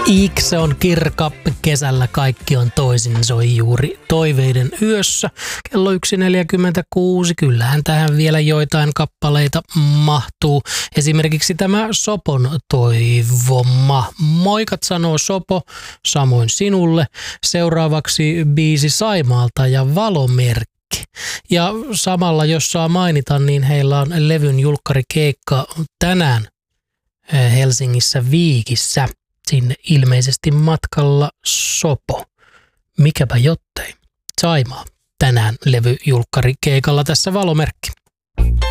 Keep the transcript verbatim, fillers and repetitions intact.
Ikse on kirka, kesällä kaikki on toisin, soi juuri Toiveiden yössä. Kello yksi neljäkymmentäkuusi, kyllähän tähän vielä joitain kappaleita mahtuu. Esimerkiksi tämä Sopon toivoma. Moikat sanoo Sopo, samoin sinulle. Seuraavaksi biisi Saimaalta ja Valomerkki. Ja samalla, jos saa mainita, niin heillä on levyn julkkarikeikka tänään Helsingissä Viikissä. Sinne ilmeisesti matkalla Sopo. Mikäpä jottei. Saimaa tänään levyjulkkarikeikalla tässä Valomerkki.